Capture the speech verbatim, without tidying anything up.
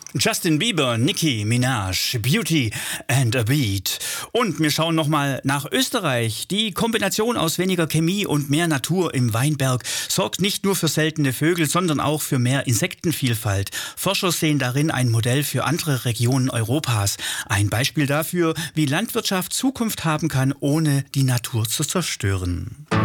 Justin Bieber, Nicki Minaj, Beauty and a Beat. Und wir schauen nochmal nach Österreich. Die Kombination aus weniger Chemie und mehr Natur im Weinberg sorgt nicht nur für seltene Vögel, sondern auch für mehr Insektenvielfalt. Forscher sehen darin ein Modell für andere Regionen Europas. Ein Beispiel dafür, wie Landwirtschaft Zukunft haben kann, ohne die Natur zu zerstören.